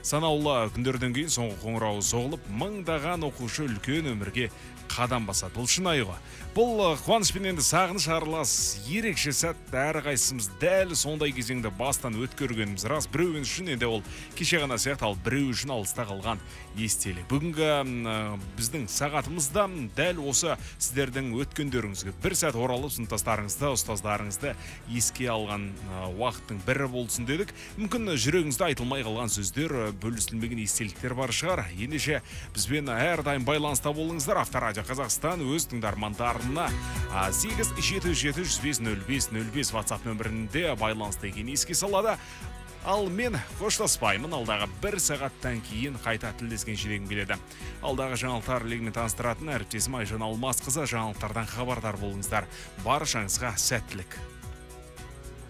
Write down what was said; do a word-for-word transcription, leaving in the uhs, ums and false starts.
Санаулы күндерден кейін соңғы қоңырауы соғылып, мыңдаған оқушы үлкен өмірге қадам басады. Бұл шынайы ғой. Бұл қуанышпен енді сағыныш аралас ерекше сәт, әрқайсымыз дәл сондай кезеңді бастан өткергеніміз рас. Біреу үшін енді ол кеше ғана сияқты, ал біреу үшін алыста қалған естелік. Бүгінгі біздің сағатымызда дәл осы сіздердің өткендеріңізге бір сәт оралып, сыныптастарыңызды, ұстаздарыңызды еске алған уақыттың бірі болсын дедік. Мүмкін жүрегіңізде айтылмай қалған сөздер, бөлісілмеген естеліктер бар шығар. Ендеше бізбен әрдайым байланыста болыңыздар. Авторадио Қазақстан өз тыңдармандарына сегіз жеті жеті жүз бес нөл бес нөл бес WhatsApp нөмірінде байланысты екенін еске салады. Ал мен қоштаспаймын, алдағы бір сағаттан кейін қайта тілдескенше дегім келеді. Алдағы жаңалықтар легімен таныстыратын әріптесім Айжан Алмасқызы, жаңалықтардан хабардар болыңыздар. Баршаңызға сәттілік.